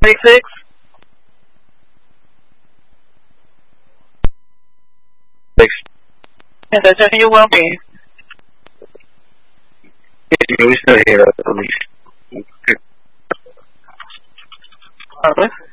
666? Yes, I tell you will be. Yeah, we still here, at least. Pardon?